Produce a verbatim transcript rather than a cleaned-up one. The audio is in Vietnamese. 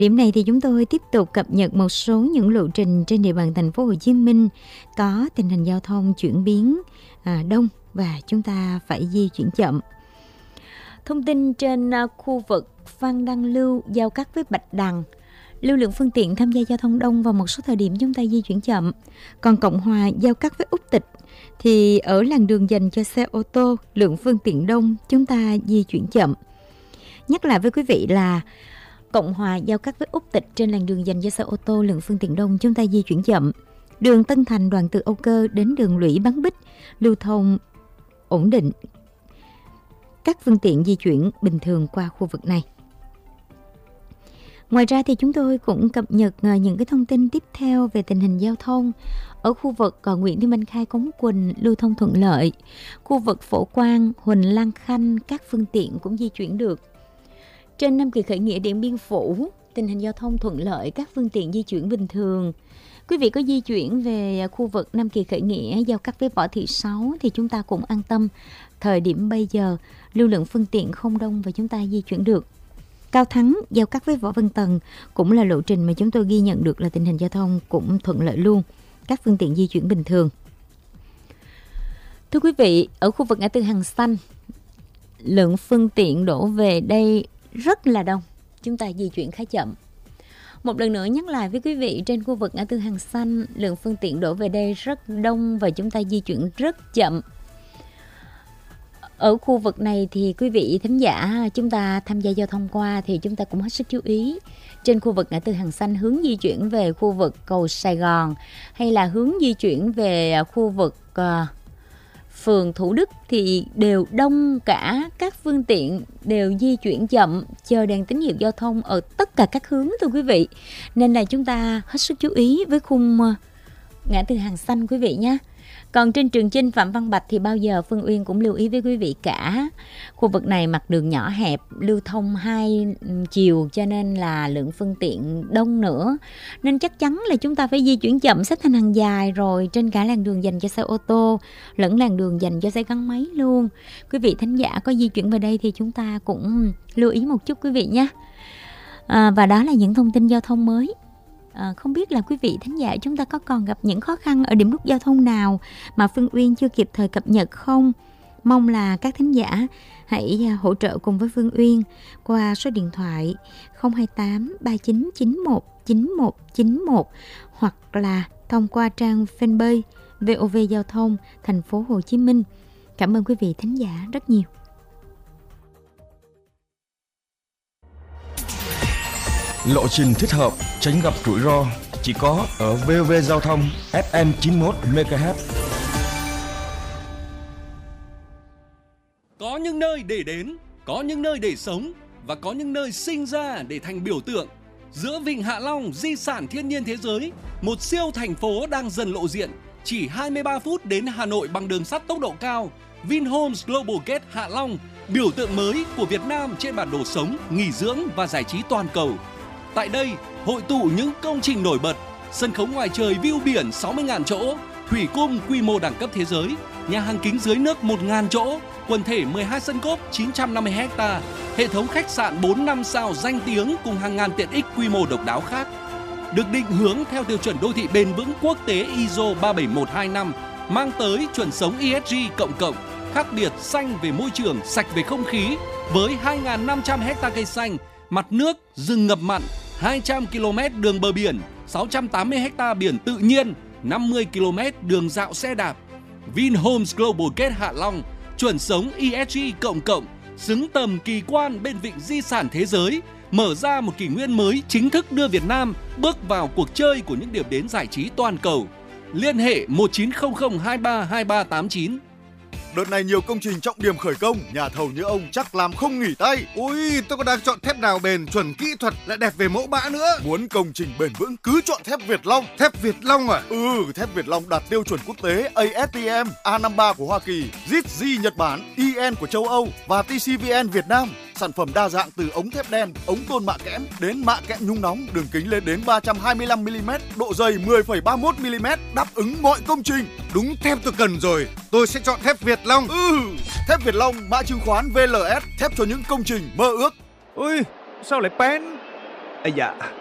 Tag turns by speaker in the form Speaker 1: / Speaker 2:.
Speaker 1: Điểm này thì chúng tôi tiếp tục cập nhật một số những lộ trình trên địa bàn thành phố Hồ Chí Minh có tình hình giao thông chuyển biến à, đông và chúng ta phải di chuyển chậm. Thông tin trên khu vực Phan Đăng Lưu giao cắt với Bạch Đằng, lưu lượng phương tiện tham gia giao thông đông và một số thời điểm chúng ta di chuyển chậm. Còn Cộng Hòa giao cắt với Úc Tịch thì ở làn đường dành cho xe ô tô, lượng phương tiện đông, chúng ta di chuyển chậm. Nhắc lại với quý vị là Cộng Hòa giao cắt với Úc Tịch trên làn đường dành cho xe ô tô, lượng phương tiện đông, chúng ta di chuyển chậm. Đường Tân Thành đoạn từ Âu Cơ đến đường Lũy Bán Bích lưu thông ổn định. Các phương tiện di chuyển bình thường qua khu vực này. Ngoài ra thì chúng tôi cũng cập nhật những cái thông tin tiếp theo về tình hình giao thông. Ở khu vực Nguyễn Thị Minh Khai, Cống Quỳnh lưu thông thuận lợi. Khu vực Phổ Quang, Huỳnh Lan Khanh các phương tiện cũng di chuyển được. Trên Nam Kỳ Khởi Nghĩa, Điện Biên Phủ tình hình giao thông thuận lợi, các phương tiện di chuyển bình thường. Quý vị có di chuyển về khu vực Nam Kỳ Khởi Nghĩa giao cắt với Võ Thị Sáu thì chúng ta cũng an tâm. Thời điểm bây giờ lưu lượng phương tiện không đông và chúng ta di chuyển được. Cao Thắng giao cắt với Võ Văn Tần cũng là lộ trình mà chúng tôi ghi nhận được là tình hình giao thông cũng thuận lợi luôn, các phương tiện di chuyển bình thường. Thưa quý vị, ở khu vực ngã tư Hàng Xanh, lượng phương tiện đổ về đây rất là đông, chúng ta di chuyển khá chậm. Một lần nữa nhắc lại với quý vị, trên khu vực ngã tư Hàng Xanh, lượng phương tiện đổ về đây rất đông và chúng ta di chuyển rất chậm. Ở khu vực này thì quý vị thính giả chúng ta tham gia giao thông qua thì chúng ta cũng hết sức chú ý. Trên khu vực ngã tư Hàng Xanh, hướng di chuyển về khu vực cầu Sài Gòn hay là hướng di chuyển về khu vực uh, phường Thủ Đức thì đều đông cả, các phương tiện đều di chuyển chậm, chờ đèn tín hiệu giao thông ở tất cả các hướng thưa quý vị. Nên là chúng ta hết sức chú ý với khung ngã tư Hàng Xanh quý vị nhé. Còn trên Trường Chinh, Phạm Văn Bạch thì bao giờ Phương Uyên cũng lưu ý với quý vị cả. Khu vực này mặt đường nhỏ hẹp, lưu thông hai chiều cho nên là lượng phương tiện đông nữa. Nên chắc chắn là chúng ta phải di chuyển chậm, xếp thành hàng dài rồi, trên cả làn đường dành cho xe ô tô lẫn làn đường dành cho xe gắn máy luôn. Quý vị thính giả có di chuyển vào đây thì chúng ta cũng lưu ý một chút quý vị nhé. À, và đó là những thông tin giao thông mới. À, không biết là quý vị thính giả chúng ta có còn gặp những khó khăn ở điểm nút giao thông nào mà Phương Uyên chưa kịp thời cập nhật không? Mong là các thính giả hãy hỗ trợ cùng với Phương Uyên qua số điện thoại không hai tám ba chín chín một chín một chín một hoặc là thông qua trang fanpage vê o vê Giao thông thành phố Hồ Chí Minh. Cảm ơn quý vị thính giả rất nhiều.
Speaker 2: Lộ trình thích hợp, tránh gặp rủi ro chỉ có ở vê o vê Giao thông ép em chín mươi mốt mê ga héc.
Speaker 3: Có những nơi để đến, có những nơi để sống và có những nơi sinh ra để thành biểu tượng. Giữa Vịnh Hạ Long, di sản thiên nhiên thế giới, một siêu thành phố đang dần lộ diện. Chỉ hai mươi ba phút đến Hà Nội bằng đường sắt tốc độ cao. Vinhomes Global Gate Hạ Long, biểu tượng mới của Việt Nam trên bản đồ sống, nghỉ dưỡng và giải trí toàn cầu. Tại đây, hội tụ những công trình nổi bật, sân khấu ngoài trời view biển sáu mươi nghìn chỗ, thủy cung quy mô đẳng cấp thế giới, nhà hàng kính dưới nước một nghìn chỗ, quần thể mười hai sân golf chín trăm năm mươi héc ta, hệ thống khách sạn bốn năm sao danh tiếng cùng hàng ngàn tiện ích quy mô độc đáo khác. Được định hướng theo tiêu chuẩn đô thị bền vững quốc tế i ét o ba bảy một hai năm, mang tới chuẩn sống e ét giê cộng cộng, khác biệt xanh về môi trường, sạch về không khí, với hai nghìn năm trăm héc ta cây xanh, mặt nước, rừng ngập mặn, hai trăm ki lô mét đường bờ biển, sáu trăm tám mươi héc ta biển tự nhiên, năm mươi ki lô mét đường dạo xe đạp. Vinhomes Global Gate Hạ Long, chuẩn sống e ét giê cộng cộng, xứng tầm kỳ quan bên vịnh di sản thế giới, mở ra một kỷ nguyên mới chính thức đưa Việt Nam bước vào cuộc chơi của những điểm đến giải trí toàn cầu. Liên hệ một chín không không hai ba hai ba tám chín.
Speaker 4: Đợt này nhiều công trình trọng điểm khởi công, nhà thầu như ông chắc làm không nghỉ tay.
Speaker 5: Ui, tôi còn đang chọn thép nào bền, chuẩn kỹ thuật lại đẹp về mẫu mã nữa.
Speaker 4: Muốn công trình bền vững cứ chọn thép Việt Long.
Speaker 5: Thép Việt Long à?
Speaker 4: Ừ, thép Việt Long đạt tiêu chuẩn quốc tế a ét tê em, A năm mươi ba của Hoa Kỳ, giê i tê giê Nhật Bản, i en của châu Âu và tê xê vê en Việt Nam. Sản phẩm đa dạng từ ống thép đen, ống tôn mạ kẽm đến mạ kẽm nhung nóng, đường kính lên đến ba trăm hai mươi lăm mi li mét, độ dày mười phẩy ba mươi mốt mi li mét, đáp ứng mọi công trình.
Speaker 5: Đúng thép tôi cần rồi, tôi sẽ chọn thép Việt Long.
Speaker 4: Ừ, thép Việt Long, mã chứng khoán vê lờ ét, thép cho những công trình mơ ước.
Speaker 6: Ui, sao lại bén? À, dạ